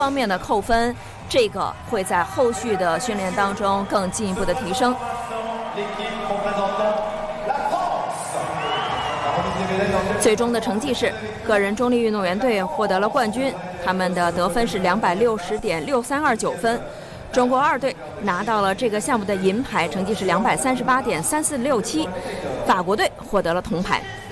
方面的扣分，这个会在后续的训练当中更进一步的提升。最终的成绩是，个人中立运动员队获得了冠军，他们的得分是260.6329分。中国2队拿到了这个项目的银牌，成绩是238.3467，法国队获得了铜牌。